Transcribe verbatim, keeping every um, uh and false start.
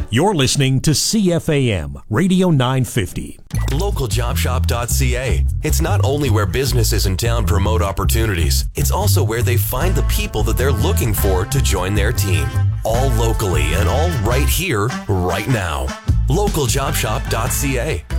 You're listening to C F A M Radio nine fifty. local job shop dot c a. It's not only where businesses in town promote opportunities, it's also where they find the people that they're looking for to join their team. All locally and all right here, right now. local job shop dot c a.